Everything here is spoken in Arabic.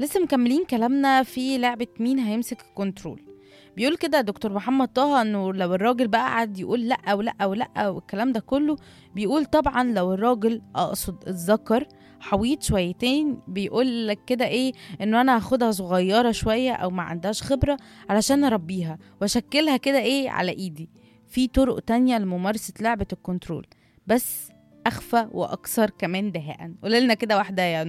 لسه مكملين كلامنا في لعبة مين هيمسك الكنترول. بيقول كده دكتور محمد طه انه لو الراجل بقى قعد يقول لا ولا ولا والكلام ده كله، بيقول طبعا لو الراجل اقصد اتذكر حويط شويتين، بيقول لك كده ايه، انه انا هاخدها صغيرة شوية او ما عندهاش خبرة علشان اربيها واشكلها كده ايه على ايدي. في طرق تانية لممارسة لعبة الكنترول، بس اخفى واكثر كمان دهاء. قولنا كده واحدة يا